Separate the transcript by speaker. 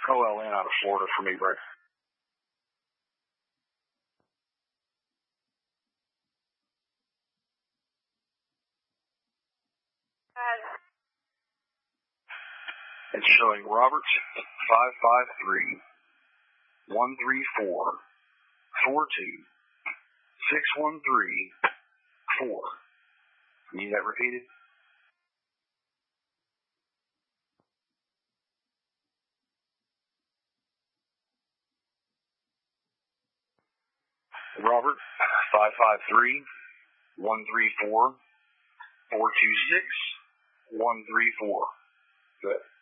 Speaker 1: OLN out of Florida for me, Brett. It's showing Robert 553 134 42 613 4. Need that repeated? Robert 553 134 426 134. Good.